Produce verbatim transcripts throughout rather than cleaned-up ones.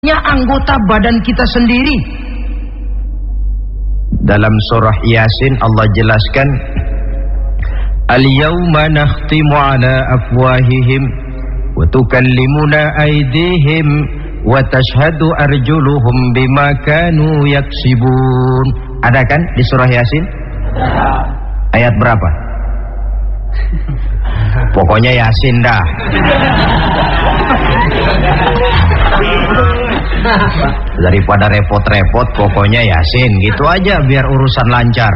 anggota badan kita sendiri. Dalam surah Yasin Allah jelaskan, al-yawma nakhtimu ala afwahihim wa tukallimuna aydihim wa tashhadu arjuluhum bima kanu yaksibun. Ada kan di surah Yasin? Ayat berapa? Pokoknya Yasin dah. Daripada repot-repot, pokoknya Yasin gitu aja biar urusan lancar.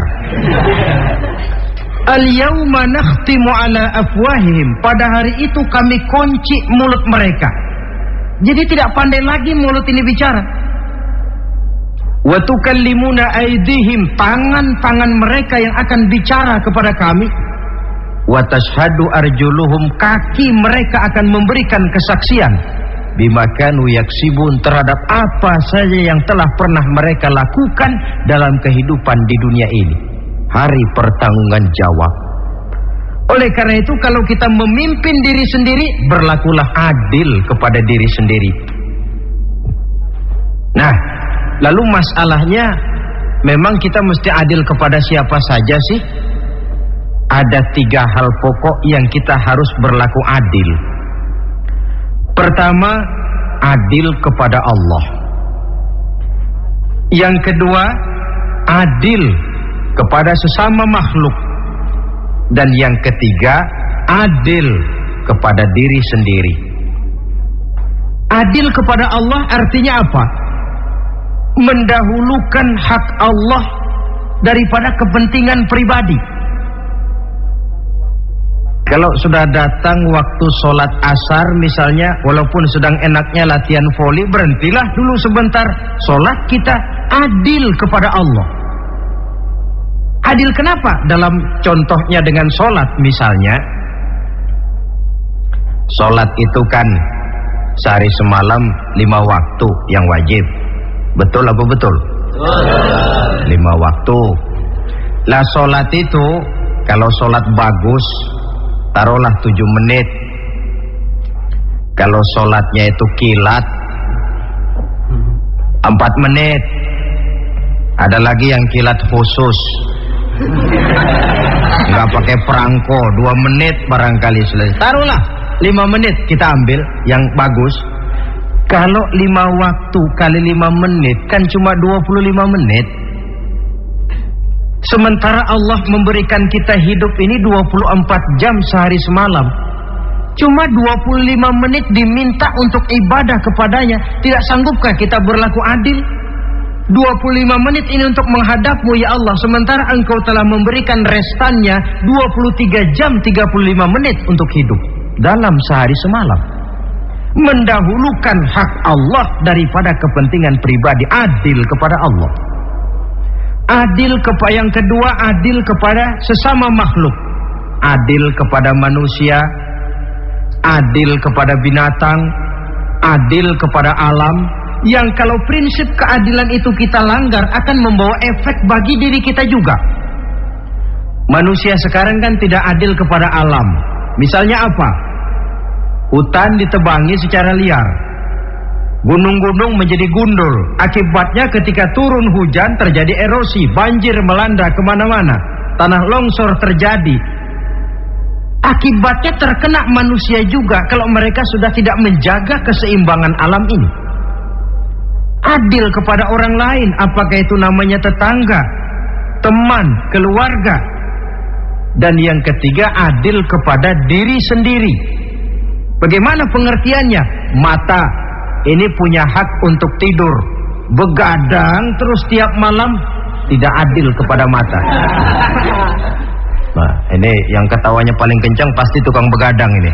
Al-yawma nakhtimu ala afwahihim, pada hari itu kami kunci mulut mereka. Jadi tidak pandai lagi mulut ini bicara. Wa tukallimuna aydihim, tangan-tangan mereka yang akan bicara kepada kami. Wa tashhadu arjuluhum, kaki mereka akan memberikan kesaksian bima kanu yaksibun, terhadap apa saja yang telah pernah mereka lakukan dalam kehidupan di dunia ini. Hari pertanggunggan jawab. Oleh karena itu, kalau kita memimpin diri sendiri, berlakulah adil kepada diri sendiri. Nah, lalu masalahnya, memang kita mesti adil kepada siapa saja sih? Ada tiga hal pokok yang kita harus berlaku adil. Pertama, adil kepada Allah. Yang kedua, adil kepada sesama makhluk. Dan yang ketiga, adil kepada diri sendiri. Adil kepada Allah artinya apa? Mendahulukan hak Allah daripada kepentingan pribadi. Kalau sudah datang waktu sholat asar misalnya, walaupun sedang enaknya latihan voli, berhentilah dulu sebentar. Sholat kita adil kepada Allah. Adil kenapa? Dalam contohnya dengan sholat misalnya, sholat itu kan sehari semalam lima waktu yang wajib. Betul apa betul? Betul. Lima waktu. Lah sholat itu kalau sholat bagus, taruhlah tujuh menit. Kalau sholatnya itu kilat, empat menit. Ada lagi yang kilat khusus, nggak pakai perangko, dua menit barangkali selesai. Taruhlah lima menit kita ambil yang bagus. Kalau lima waktu kali lima menit kan cuma dua puluh lima menit. Sementara Allah memberikan kita hidup ini dua puluh empat jam sehari semalam. Cuma dua puluh lima menit diminta untuk ibadah kepadanya. Tidak sanggupkah kita berlaku adil? dua puluh lima menit ini untuk menghadapmu ya Allah, sementara engkau telah memberikan restannya dua puluh tiga jam tiga puluh lima menit untuk hidup dalam sehari semalam. Mendahulukan hak Allah daripada kepentingan pribadi, adil kepada Allah. Adil kepada yang kedua, adil kepada sesama makhluk. Adil kepada manusia, adil kepada binatang, adil kepada alam. Yang kalau prinsip keadilan itu kita langgar, akan membawa efek bagi diri kita juga. Manusia sekarang kan tidak adil kepada alam. Misalnya apa? Hutan ditebangi secara liar, gunung-gunung menjadi gundul. Akibatnya ketika turun hujan terjadi erosi, banjir melanda kemana-mana, tanah longsor terjadi. Akibatnya terkena manusia juga kalau mereka sudah tidak menjaga keseimbangan alam ini. Adil kepada orang lain, apakah itu namanya tetangga, teman, keluarga. Dan yang ketiga, adil kepada diri sendiri. Bagaimana pengertiannya? Mata ini punya hak untuk tidur, begadang terus tiap malam, tidak adil kepada mata. Nah, ini yang ketawanya paling kencang pasti tukang begadang ini.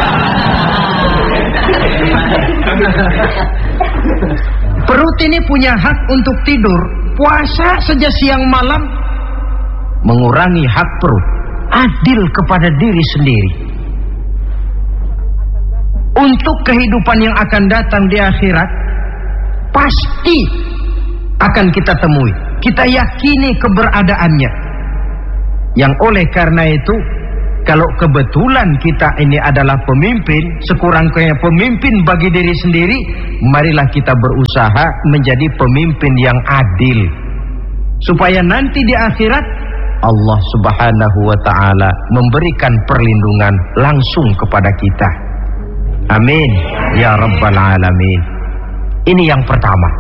Perut ini punya hak untuk tidur, puasa saja siang malam, mengurangi hak perut. Adil kepada diri sendiri. Untuk kehidupan yang akan datang di akhirat, pasti akan kita temui. Kita yakini keberadaannya. Yang oleh karena itu, Kalau kebetulan kita ini adalah pemimpin, sekurang-kurangnya pemimpin bagi diri sendiri, marilah kita berusaha menjadi pemimpin yang adil, supaya nanti di akhirat Allah Subhanahu wa ta'ala memberikan perlindungan langsung kepada kita. Amin ya rabbal alamin. Ini yang pertama.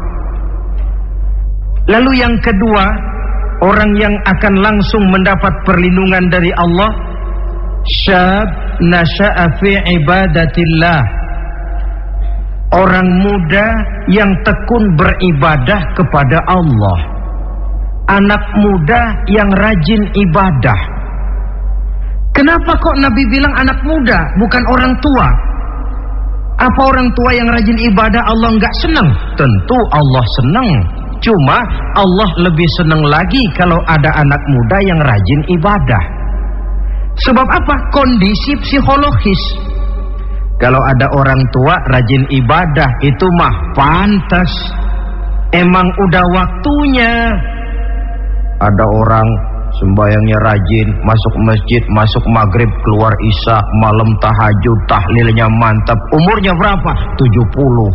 Lalu yang kedua, orang yang akan langsung mendapat perlindungan dari Allah, syab nasha'a fi ibadatillah, orang muda yang tekun beribadah kepada Allah, anak muda yang rajin ibadah. Kenapa kok Nabi bilang anak muda, bukan orang tua? Apa orang tua yang rajin ibadah Allah enggak senang? Tentu Allah senang. Cuma Allah lebih senang lagi kalau ada anak muda yang rajin ibadah. Sebab apa? Kondisi psikologis. Kalau ada orang tua rajin ibadah, itu mah pantas. Emang udah waktunya. Ada orang sembayangnya rajin, masuk masjid, masuk maghrib, keluar isya, malam tahajud, tahlilnya mantap. Umurnya berapa? tujuh puluh.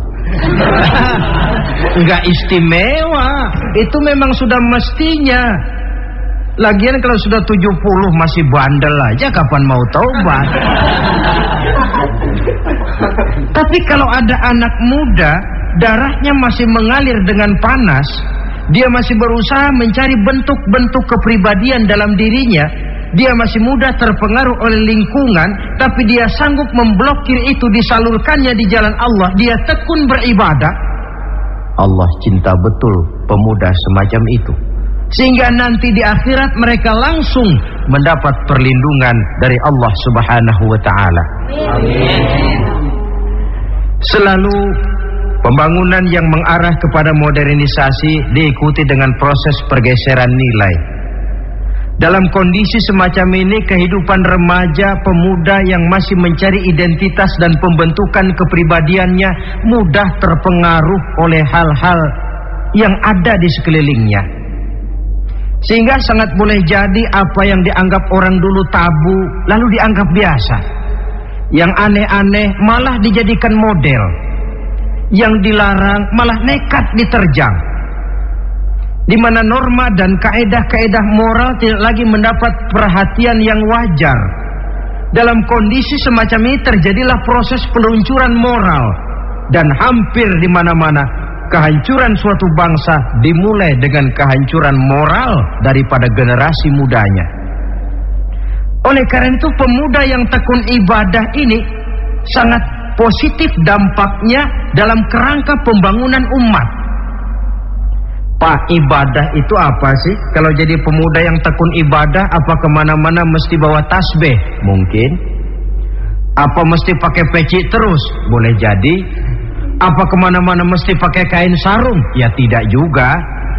Enggak istimewa. Itu memang sudah mestinya. Lagian kalau sudah tujuh puluh masih bandel aja, kapan mau taubat? Tapi kalau ada anak muda, darahnya masih mengalir dengan panas, dia masih berusaha mencari bentuk-bentuk kepribadian dalam dirinya, dia masih mudah terpengaruh oleh lingkungan, tapi dia sanggup memblokir itu, disalurkannya di jalan Allah, dia tekun beribadah. Allah cinta betul pemuda semacam itu, sehingga nanti di akhirat mereka langsung mendapat perlindungan dari Allah Subhanahu wa ta'ala. Amin. Selalu pembangunan yang mengarah kepada modernisasi diikuti dengan proses pergeseran nilai. Dalam kondisi semacam ini, kehidupan remaja pemuda yang masih mencari identitas dan pembentukan kepribadiannya mudah terpengaruh oleh hal-hal yang ada di sekelilingnya. Sehingga sangat boleh jadi apa yang dianggap orang dulu tabu lalu dianggap biasa. Yang aneh-aneh malah dijadikan model. Yang dilarang malah nekat diterjang. Di mana norma dan kaedah-kaedah moral tidak lagi mendapat perhatian yang wajar. Dalam kondisi semacam ini terjadilah proses peluncuran moral, dan hampir di mana-mana kehancuran suatu bangsa dimulai dengan kehancuran moral daripada generasi mudanya. Oleh karena itu, pemuda yang tekun ibadah ini sangat positif dampaknya dalam kerangka pembangunan umat. Pak, ibadah itu apa sih? Kalau jadi pemuda yang tekun ibadah, apa kemana-mana mesti bawa tasbih? Mungkin. Apa mesti pakai peci terus? Boleh jadi. Apa kemana-mana mesti pakai kain sarung? Ya tidak juga.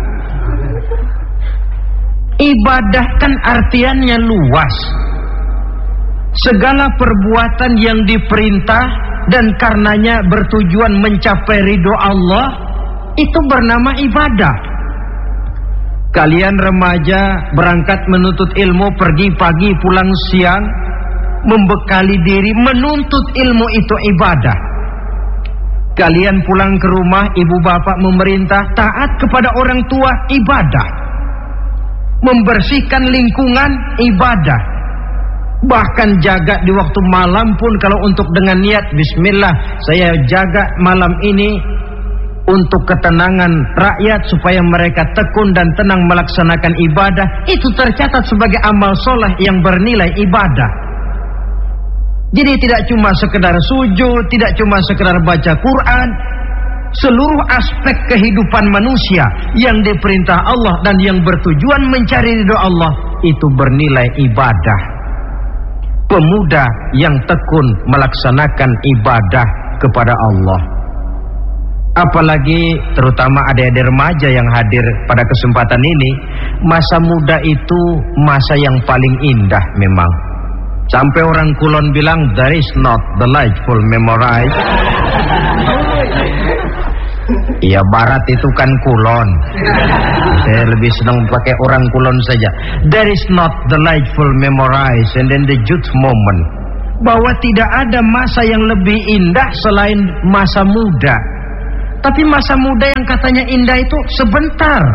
Ibadah kan artiannya luas. Segala perbuatan yang diperintah dan karenanya bertujuan mencapai ridho Allah, itu bernama ibadah. Kalian remaja berangkat menuntut ilmu, pergi pagi pulang siang, membekali diri menuntut ilmu, itu ibadah. Kalian pulang ke rumah, ibu bapak memerintah taat kepada orang tua, ibadah. Membersihkan lingkungan, ibadah. Bahkan jaga di waktu malam pun, kalau untuk dengan niat bismillah, saya jaga malam ini untuk ketenangan rakyat supaya mereka tekun dan tenang melaksanakan ibadah, itu tercatat sebagai amal soleh yang bernilai ibadah. Jadi tidak cuma sekedar sujud, tidak cuma sekedar baca Quran, seluruh aspek kehidupan manusia yang diperintah Allah dan yang bertujuan mencari ridho Allah, itu bernilai ibadah. Pemuda yang tekun melaksanakan ibadah kepada Allah, apalagi terutama adik-adik remaja yang hadir pada kesempatan ini, masa muda itu masa yang paling indah memang. Sampai orang Kulon bilang, there is not the life full memorize. Iya, barat itu kan kulon. Saya lebih senang pakai orang kulon saja. There is not delightful memorize and then the youth moment. Bahwa tidak ada masa yang lebih indah selain masa muda. Tapi masa muda yang katanya indah itu sebentar.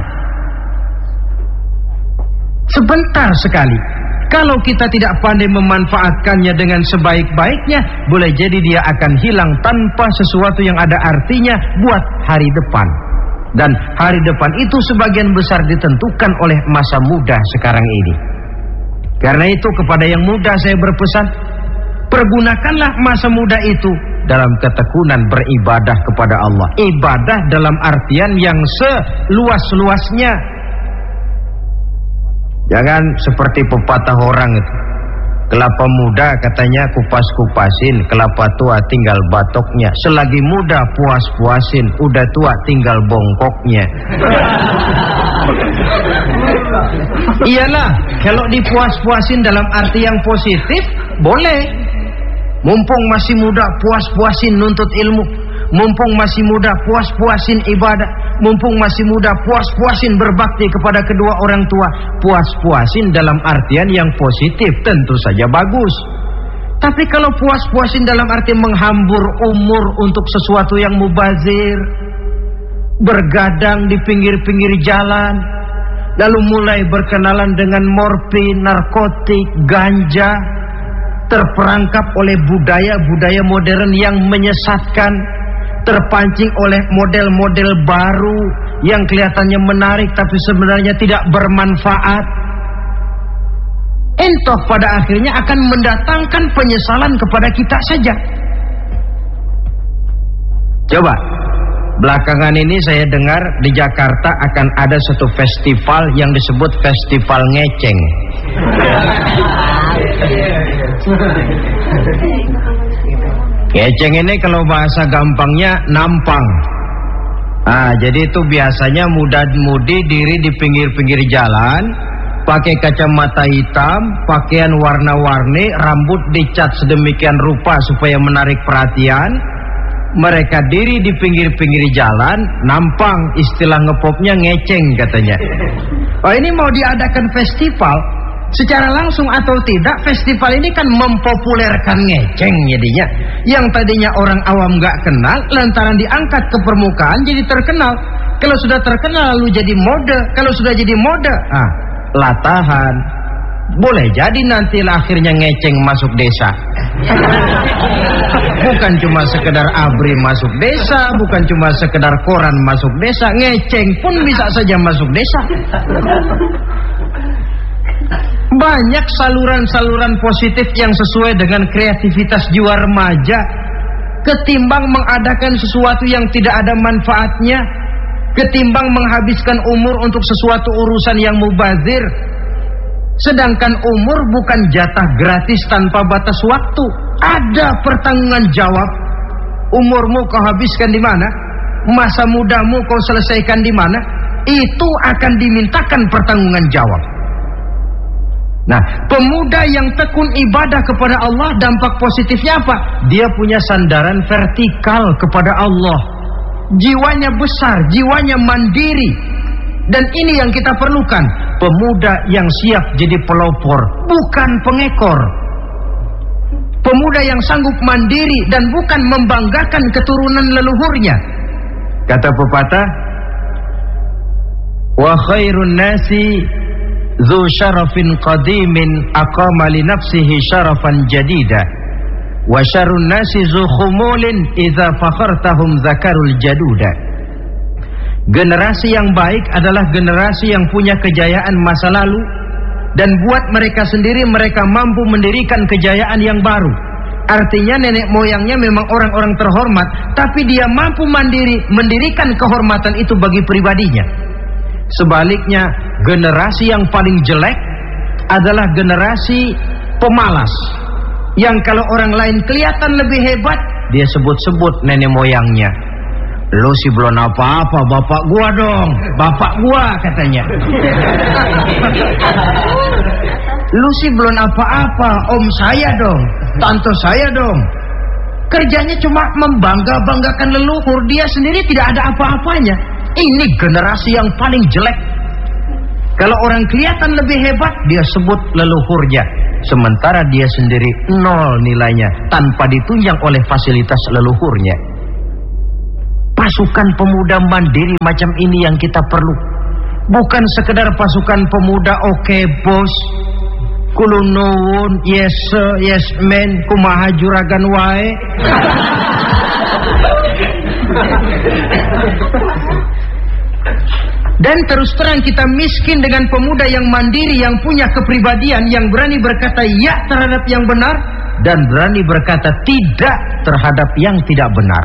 Sebentar sekali. Kalau kita tidak pandai memanfaatkannya dengan sebaik-baiknya, boleh jadi dia akan hilang tanpa sesuatu yang ada artinya buat hari depan. Dan hari depan itu sebagian besar ditentukan oleh masa muda sekarang ini. Karena itu kepada yang muda saya berpesan, pergunakanlah masa muda itu dalam ketekunan beribadah kepada Allah. Ibadah dalam artian yang seluas-luasnya. Jangan seperti pepatah orang itu. Kelapa muda katanya kupas-kupasin, kelapa tua tinggal batoknya. Selagi muda puas-puasin, udah tua tinggal bongkoknya. Iyalah, kalau dipuas-puasin dalam arti yang positif, boleh. Mumpung masih muda, puas-puasin nuntut ilmu. Mumpung masih muda, puas-puasin ibadah. Mumpung masih muda, puas-puasin berbakti kepada kedua orang tua. Puas-puasin dalam artian yang positif tentu saja bagus. Tapi kalau puas-puasin dalam arti menghambur umur untuk sesuatu yang mubazir, bergadang di pinggir-pinggir jalan, lalu mulai berkenalan dengan morfin, narkotik, ganja, terperangkap oleh budaya-budaya modern yang menyesatkan, terpancing oleh model-model baru yang kelihatannya menarik tapi sebenarnya tidak bermanfaat. Entah pada akhirnya akan mendatangkan penyesalan kepada kita saja. Coba, belakangan ini saya dengar di Jakarta akan ada satu festival yang disebut Festival Ngeceng. Ngeceng ini kalau bahasa gampangnya nampang. Ah, jadi itu biasanya muda-mudi diri di pinggir-pinggir jalan, pakai kacamata hitam, pakaian warna-warni, rambut dicat sedemikian rupa supaya menarik perhatian. Mereka diri di pinggir-pinggir jalan, nampang, istilah ngepopnya ngeceng katanya. Oh, ini mau diadakan festival. Secara langsung atau tidak, festival ini kan mempopulerkan ngeceng jadinya. Yang tadinya orang awam gak kenal, lantaran diangkat ke permukaan jadi terkenal. Kalau sudah terkenal lalu jadi mode. Kalau sudah jadi mode, ah, latahan. Boleh jadi nanti akhirnya ngeceng masuk desa. Bukan cuma sekedar abri masuk desa, bukan cuma sekedar koran masuk desa, ngeceng pun bisa saja masuk desa. Banyak saluran-saluran positif yang sesuai dengan kreativitas jiwa remaja. Ketimbang mengadakan sesuatu yang tidak ada manfaatnya, ketimbang menghabiskan umur untuk sesuatu urusan yang mubazir. Sedangkan umur bukan jatah gratis tanpa batas waktu. Ada pertanggungan jawab. Umurmu kau habiskan di mana? Masa mudamu kau selesaikan di mana? Itu akan dimintakan pertanggungan jawab. Nah, pemuda yang tekun ibadah kepada Allah, dampak positifnya apa? Dia punya sandaran vertikal kepada Allah. Jiwanya besar, jiwanya mandiri. Dan ini yang kita perlukan. Pemuda yang siap jadi pelopor, bukan pengekor. Pemuda yang sanggup mandiri dan bukan membanggakan keturunan leluhurnya. Kata pepatah, wa khairun nasi dzu syarafin qadimin aqama li nafsihi syarafan jadida wa syarrun nasi dzu khumulin idza fakhartahum zakarul jaduda. Generasi yang baik adalah generasi yang punya kejayaan masa lalu, dan buat mereka sendiri mereka mampu mendirikan kejayaan yang baru. Artinya nenek moyangnya memang orang-orang terhormat, tapi dia mampu mandiri mendirikan kehormatan itu bagi pribadinya. Sebaliknya, generasi yang paling jelek adalah generasi pemalas, yang kalau orang lain kelihatan lebih hebat, dia sebut-sebut nenek moyangnya. Lu sih belum apa-apa, bapak gua dong, bapak gua katanya. Lu sih belum apa-apa, om saya dong, tante saya dong. Kerjanya cuma membangga-banggakan leluhur, dia sendiri tidak ada apa-apanya. Ini generasi yang paling jelek. Kalau orang kelihatan lebih hebat, dia sebut leluhurnya, sementara dia sendiri nol nilainya, tanpa ditunjang oleh fasilitas leluhurnya. Pasukan pemuda mandiri macam ini yang kita perlu. Bukan sekedar pasukan pemuda oke okay, bos, kulunun, yes sir, yes man, kumaha juragan wae. Dan terus terang kita miskin dengan pemuda yang mandiri, yang punya kepribadian, yang berani berkata ya terhadap yang benar dan berani berkata tidak terhadap yang tidak benar.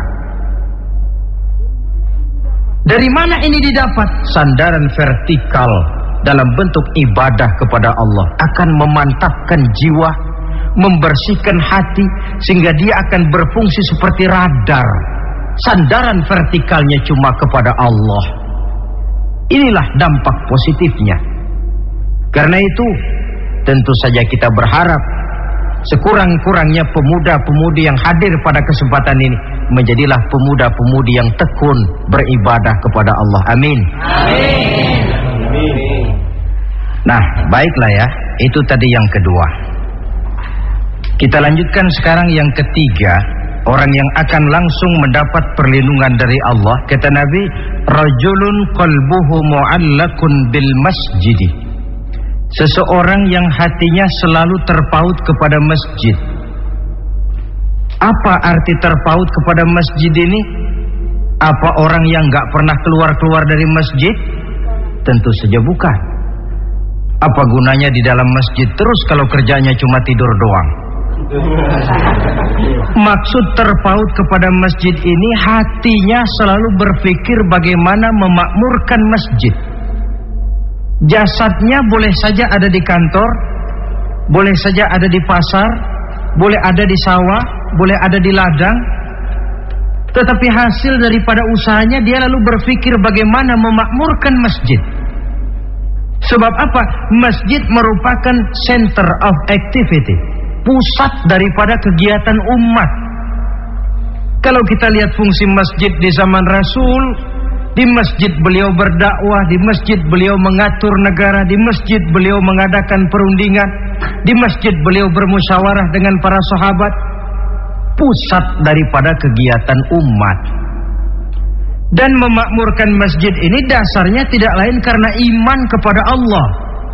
Dari mana ini didapat? Sandaran vertikal dalam bentuk ibadah kepada Allah akan memantapkan jiwa, membersihkan hati, sehingga dia akan berfungsi seperti radar. Sandaran vertikalnya cuma kepada Allah. Inilah dampak positifnya. Karena itu tentu saja kita berharap sekurang-kurangnya pemuda-pemudi yang hadir pada kesempatan ini menjadilah pemuda-pemudi yang tekun beribadah kepada Allah. Amin. Amin. Amin. Nah, baiklah ya. Itu tadi yang kedua. Kita lanjutkan sekarang yang ketiga. Orang yang akan langsung mendapat perlindungan dari Allah, kata Nabi, rajulun qalbuhu mu'allakun bil masjidi. Seseorang yang hatinya selalu terpaut kepada masjid. Apa arti terpaut kepada masjid ini? Apa orang yang gak pernah keluar-keluar dari masjid? Tentu saja bukan. Apa gunanya di dalam masjid terus kalau kerjanya cuma tidur doang? Maksud terpaut kepada masjid ini, hatinya selalu berpikir bagaimana memakmurkan masjid. Jasadnya boleh saja ada di kantor, boleh saja ada di pasar, boleh ada di sawah, boleh ada di ladang, tetapi hasil daripada usahanya dia lalu berpikir bagaimana memakmurkan masjid. Sebab apa? Masjid merupakan center of activity, pusat daripada kegiatan umat. Kalau kita lihat fungsi masjid di zaman Rasul, di masjid beliau berdakwah, di masjid beliau mengatur negara, di masjid beliau mengadakan perundingan, di masjid beliau bermusyawarah dengan para sahabat. Pusat daripada kegiatan umat. Dan memakmurkan masjid ini dasarnya tidak lain karena iman kepada Allah.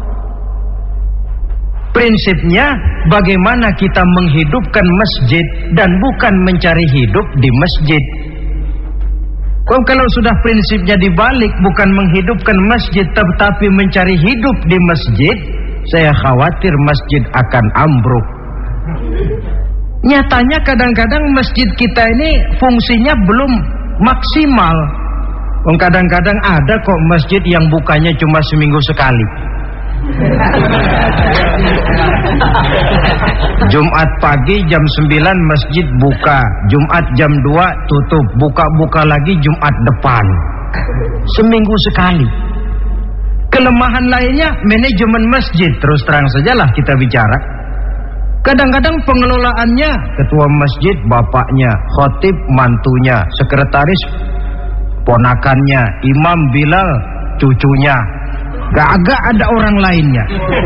Prinsipnya bagaimana kita menghidupkan masjid dan bukan mencari hidup di masjid. Kalau sudah prinsipnya dibalik, bukan menghidupkan masjid tetapi mencari hidup di masjid, saya khawatir masjid akan ambruk. Nyatanya kadang-kadang masjid kita ini fungsinya belum maksimal. Kadang-kadang ada kok masjid yang bukanya cuma seminggu sekali. Jumat pagi jam sembilan masjid buka, Jumat jam dua tutup, buka-buka lagi Jumat depan. Seminggu sekali. Kelemahan lainnya manajemen masjid. Terus terang sajalah kita bicara. Kadang-kadang pengelolaannya ketua masjid bapaknya, khotib mantunya, sekretaris ponakannya, imam Bilal cucunya. Gak-gak ada orang lainnya.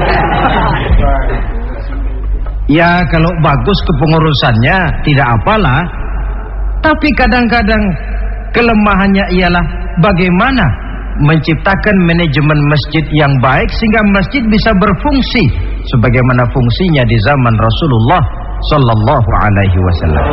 Ya kalau bagus kepengurusannya tidak apalah. Tapi kadang-kadang kelemahannya ialah bagaimana menciptakan manajemen masjid yang baik sehingga masjid bisa berfungsi sebagaimana fungsinya di zaman Rasulullah sallallahu alaihi wasallam.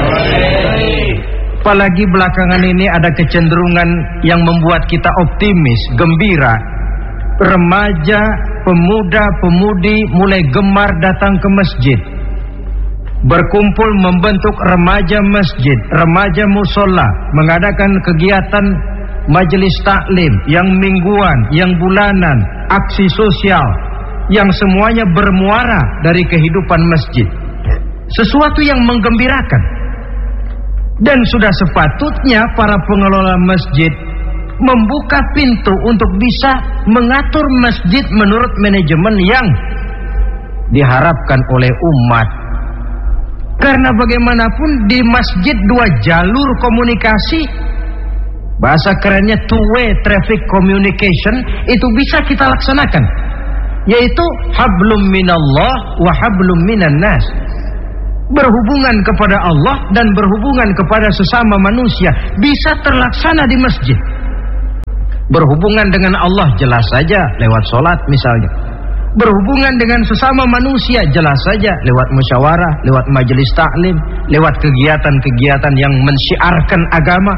Apalagi belakangan ini ada kecenderungan yang membuat kita optimis, gembira. Remaja, pemuda, pemudi mulai gemar datang ke masjid, berkumpul membentuk remaja masjid, remaja musola, mengadakan kegiatan majelis taklim yang mingguan, yang bulanan, aksi sosial, yang semuanya bermuara dari kehidupan masjid. Sesuatu yang menggembirakan. Dan sudah sepatutnya para pengelola masjid membuka pintu untuk bisa mengatur masjid menurut manajemen yang diharapkan oleh umat. Karena bagaimanapun di masjid dua jalur komunikasi, bahasa kerennya two way traffic communication, itu bisa kita laksanakan, yaitu hablum minallah wa hablum minan nas. Berhubungan kepada Allah dan berhubungan kepada sesama manusia bisa terlaksana di masjid. Berhubungan dengan Allah jelas saja lewat sholat misalnya. Berhubungan dengan sesama manusia jelas saja lewat musyawarah, lewat majelis taklim, lewat kegiatan-kegiatan yang mensyiarkan agama.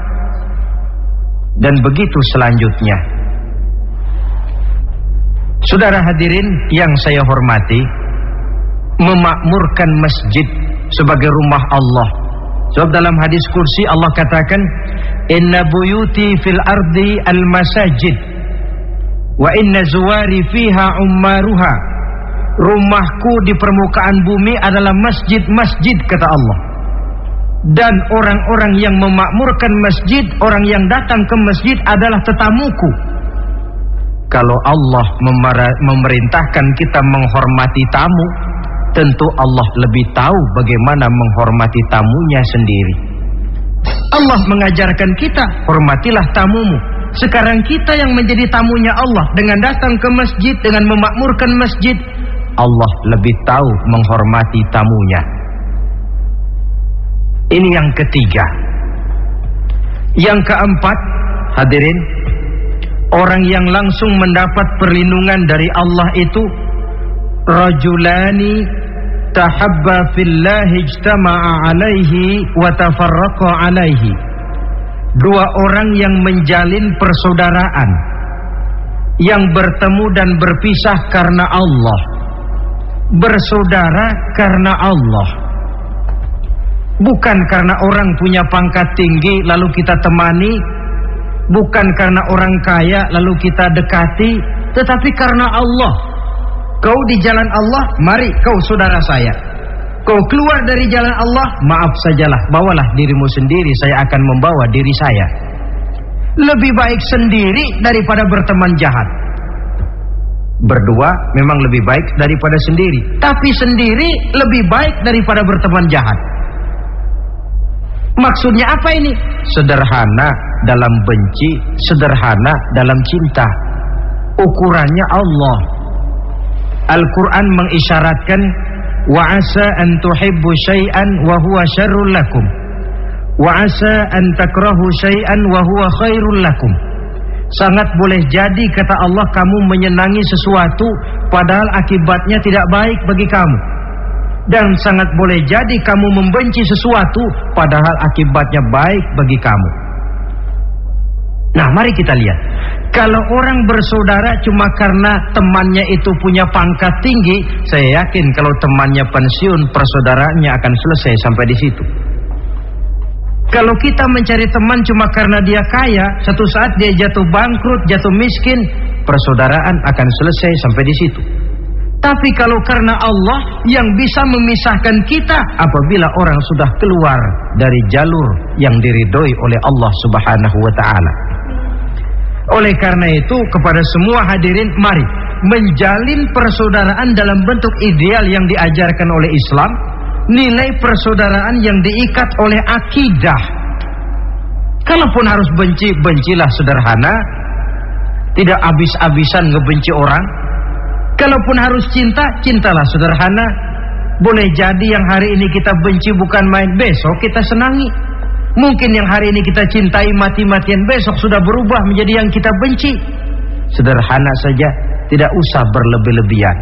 Dan begitu selanjutnya. Saudara hadirin yang saya hormati, memakmurkan masjid sebagai rumah Allah. Sebab dalam hadis kursi Allah katakan, inna buyuti fil ardi al masajid wa inna zuwari fiha ummaruha. Rumahku di permukaan bumi adalah masjid-masjid, kata Allah. Dan orang-orang yang memakmurkan masjid, orang yang datang ke masjid adalah tetamuku. Kalau Allah memerintahkan kita menghormati tamu, tentu Allah lebih tahu bagaimana menghormati tamunya sendiri. Allah mengajarkan kita, hormatilah tamumu. Sekarang kita yang menjadi tamunya Allah dengan datang ke masjid, dengan memakmurkan masjid, Allah lebih tahu menghormati tamunya. Ini yang ketiga. Yang keempat, hadirin, orang yang langsung mendapat perlindungan dari Allah itu rajulani tahabba fillahi ijtama'a alaihi wa tafarraqa alaihi. Dua orang yang menjalin persaudaraan, yang bertemu dan berpisah karena Allah, bersaudara karena Allah. Bukan karena orang punya pangkat tinggi lalu kita temani, bukan karena orang kaya lalu kita dekati, tetapi karena Allah. Kau di jalan Allah, mari kau saudara saya. Kau keluar dari jalan Allah, maaf sajalah, bawalah dirimu sendiri, saya akan membawa diri saya. Lebih baik sendiri daripada berteman jahat. Berdua memang lebih baik daripada sendiri, tapi sendiri lebih baik daripada berteman jahat. Maksudnya apa ini? Sederhana dalam benci, sederhana dalam cinta. Ukurannya Allah. Al-Quran mengisyaratkan, wa asa an tuhibbu syai'an wa huwa syarrul lakum, wa asa an takrahu syai'an wa huwa khairul lakum. Sangat boleh jadi, kata Allah, kamu menyenangi sesuatu padahal akibatnya tidak baik bagi kamu. Dan sangat boleh jadi kamu membenci sesuatu padahal akibatnya baik bagi kamu. Nah, mari kita lihat. Kalau orang bersaudara cuma karena temannya itu punya pangkat tinggi, saya yakin kalau temannya pensiun, persaudaraannya akan selesai sampai di situ. Kalau kita mencari teman cuma karena dia kaya, satu saat dia jatuh bangkrut, jatuh miskin, persaudaraan akan selesai sampai di situ. Tapi kalau karena Allah yang bisa memisahkan kita apabila orang sudah keluar dari jalur yang diridhoi oleh Allah Subhanahu wa taala. Oleh karena itu, kepada semua hadirin, mari menjalin persaudaraan dalam bentuk ideal yang diajarkan oleh Islam, nilai persaudaraan yang diikat oleh akidah. Kalaupun harus benci, bencilah sederhana, tidak habis-habisan ngebenci orang. Kalaupun harus cinta, cintalah sederhana. Boleh jadi yang hari ini kita benci bukan main, besok kita senangi. Mungkin yang hari ini kita cintai mati-matian, besok sudah berubah menjadi yang kita benci. Sederhana saja, tidak usah berlebih-lebihan.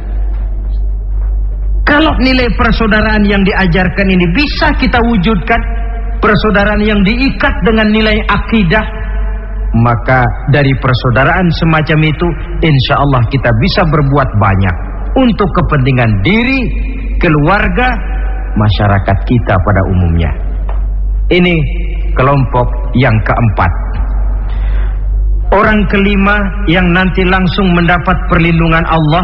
Kalau nilai persaudaraan yang diajarkan ini bisa kita wujudkan, persaudaraan yang diikat dengan nilai akidah, maka dari persaudaraan semacam itu insya Allah kita bisa berbuat banyak untuk kepentingan diri, keluarga, masyarakat kita pada umumnya. Ini kelompok yang keempat. Orang kelima yang nanti langsung mendapat perlindungan Allah,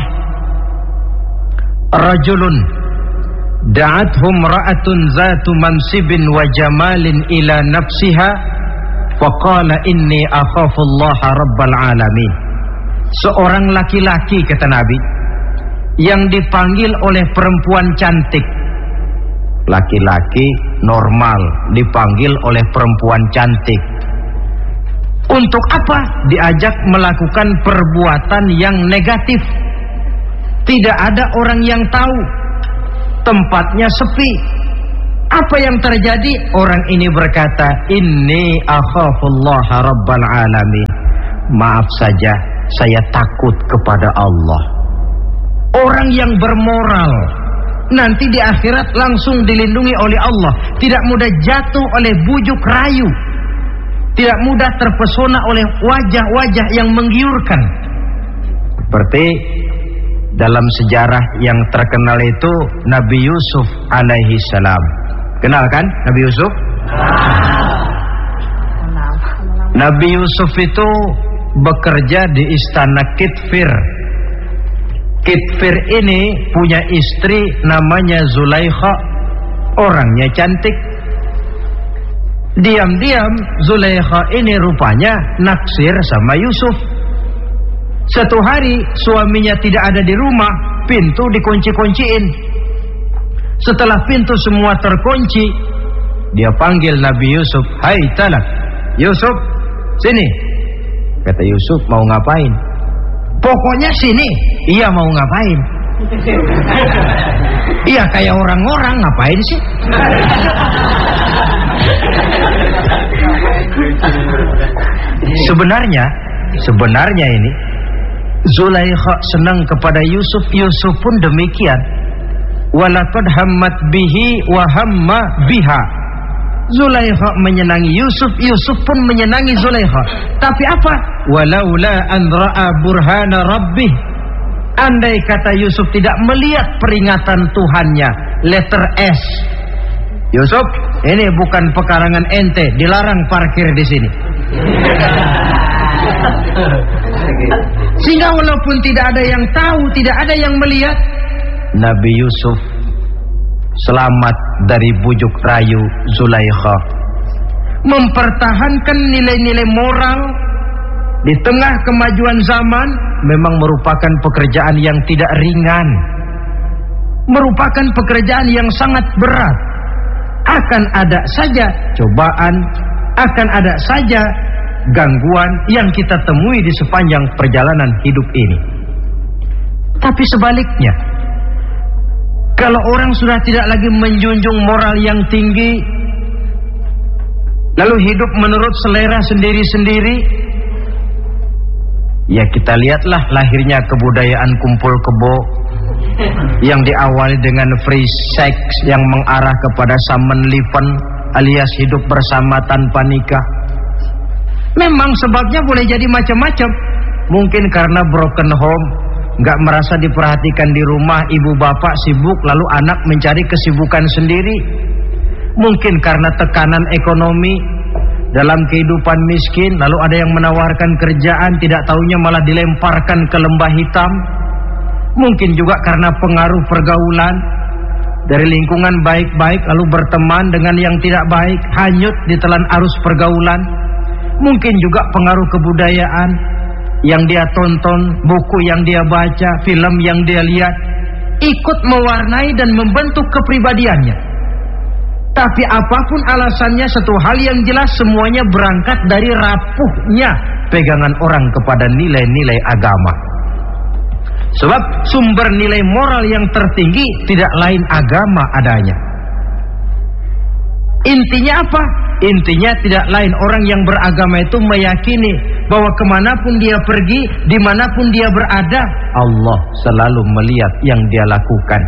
rajulun da'athum ra'atun zatu mansibin wa jamalin ila nafsiha faqala inni akhafullaha rabbal alamin. Seorang laki-laki, kata Nabi, yang dipanggil oleh perempuan cantik, laki-laki normal dipanggil oleh perempuan cantik. Untuk apa? Diajak melakukan perbuatan yang negatif. Tidak ada orang yang tahu. Tempatnya sepi. Apa yang terjadi? Orang ini berkata, "Inni akhafullaha rabbal alamin." Maaf saja, saya takut kepada Allah. Orang yang bermoral nanti di akhirat langsung dilindungi oleh Allah, tidak mudah jatuh oleh bujuk rayu, tidak mudah terpesona oleh wajah-wajah yang menggiurkan. Seperti dalam sejarah yang terkenal itu Nabi Yusuf alaihi salam. Kenal kan Nabi Yusuf? Nabi Yusuf itu bekerja di istana Kitfir. Kitfir ini punya istri namanya Zulaikha. Orangnya cantik. Diam-diam Zulaikha ini rupanya naksir sama Yusuf. Satu hari suaminya tidak ada di rumah, pintu dikunci-kunciin. Setelah pintu semua terkunci, dia panggil Nabi Yusuf, "Hai Talak, Yusuf, sini." Kata Yusuf, "Mau ngapain?" "Pokoknya sini." "Iya, mau ngapain?" "Iya, kayak orang-orang, ngapain sih?" Sebenarnya, sebenarnya ini Zulaikha senang kepada Yusuf, Yusuf pun demikian. Walaqad hammat bihi wa hamma biha. Zulaikha menyenangi Yusuf, Yusuf pun menyenangi Zulaikha. Tapi apa? Walaula an ra'a burhana rabbih. Andai kata Yusuf tidak melihat peringatan Tuhannya, letter S. Yusuf, ini bukan pekarangan ente, dilarang parkir di sini. Sehingga walaupun tidak ada yang tahu, tidak ada yang melihat, Nabi Yusuf selamat dari bujuk rayu Zulaikha, mempertahankan nilai-nilai moral di tengah kemajuan zaman. Memang merupakan pekerjaan yang tidak ringan, merupakan pekerjaan yang sangat berat. Akan ada saja cobaan, akan ada saja gangguan yang kita temui di sepanjang perjalanan hidup ini. Tapi sebaliknya, kalau orang sudah tidak lagi menjunjung moral yang tinggi, lalu hidup menurut selera sendiri-sendiri, ya kita lihatlah lahirnya kebudayaan kumpul kebo yang diawali dengan free sex yang mengarah kepada samenliven alias hidup bersama tanpa nikah. Memang sebabnya boleh jadi macam-macam. Mungkin karena broken home, nggak merasa diperhatikan di rumah, ibu bapak sibuk lalu anak mencari kesibukan sendiri. Mungkin karena tekanan ekonomi dalam kehidupan miskin, lalu ada yang menawarkan kerjaan, tidak taunya malah dilemparkan ke lembah hitam. Mungkin juga karena pengaruh pergaulan dari lingkungan baik-baik lalu berteman dengan yang tidak baik, hanyut ditelan arus pergaulan. Mungkin juga pengaruh kebudayaan yang dia tonton, buku yang dia baca, film yang dia lihat, ikut mewarnai dan membentuk kepribadiannya. Tapi apapun alasannya, satu hal yang jelas, semuanya berangkat dari rapuhnya pegangan orang kepada nilai-nilai agama. Sebab sumber nilai moral yang tertinggi tidak lain agama adanya. Intinya apa? Intinya tidak lain, orang yang beragama itu meyakini bahwa kemanapun dia pergi, dimanapun dia berada, Allah selalu melihat yang dia lakukan.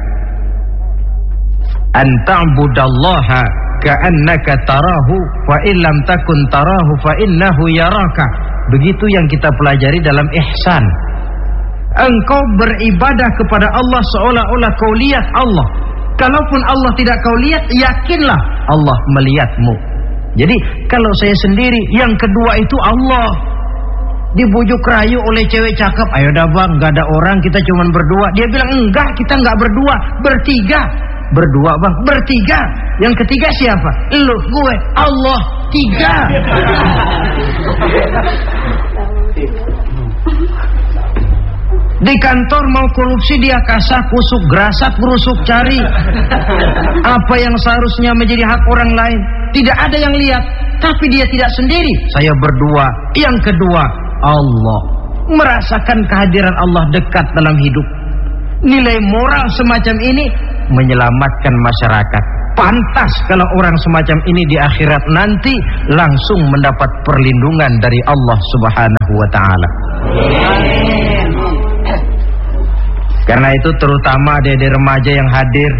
Anta'budallaha ka'annaka tarahu fa illam takun tarahu fa innahu yaraka. Begitu yang kita pelajari dalam ihsan. Engkau beribadah kepada Allah seolah-olah kau lihat Allah. Kalaupun Allah tidak kau lihat, yakinlah Allah melihatmu. Jadi kalau saya sendiri, yang kedua itu Allah. Dibujuk rayu oleh cewek cakep, "Ayo dah bang, gak ada orang, kita cuma berdua." Dia bilang, "Enggak, kita enggak berdua, bertiga." "Berdua bang?" "Bertiga." "Yang ketiga siapa?" "Lu, gue." "Allah." "Tiga." Di kantor mau korupsi dia kasak kusuk, gerasak gerusuk cari apa yang seharusnya menjadi hak orang lain. Tidak ada yang lihat, tapi dia tidak sendiri. Saya berdua. Yang kedua, Allah. Merasakan kehadiran Allah dekat dalam hidup. Nilai moral semacam ini menyelamatkan masyarakat. Pantas kalau orang semacam ini di akhirat nanti langsung mendapat perlindungan dari Allah Subhanahu wa ta'ala. Karena itu terutama adik-adik remaja yang hadir,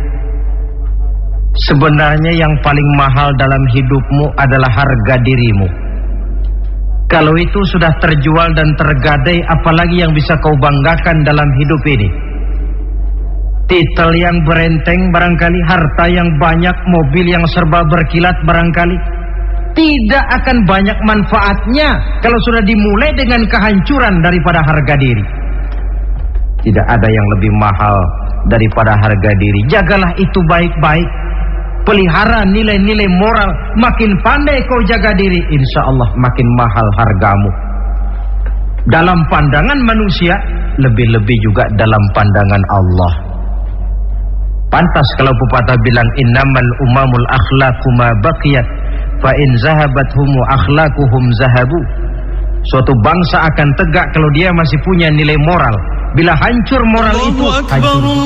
sebenarnya yang paling mahal dalam hidupmu adalah harga dirimu. Kalau itu sudah terjual dan tergadai, apalagi yang bisa kau banggakan dalam hidup ini? Titel yang berenteng barangkali, harta yang banyak, mobil yang serba berkilat barangkali. Tidak akan banyak manfaatnya kalau sudah dimulai dengan kehancuran daripada harga diri. Tidak ada yang lebih mahal daripada harga diri. Jagalah itu baik-baik. Pelihara nilai-nilai moral. Makin pandai kau jaga diri, insya Allah makin mahal hargamu. Dalam pandangan manusia, lebih-lebih juga dalam pandangan Allah. Pantas kalau pepatah bilang innamal umamul akhlaqu ma baqiyat fa in zahabat humu akhlaquhum zahabu. Suatu bangsa akan tegak kalau dia masih punya nilai moral. Bila hancur moral itu, hancur.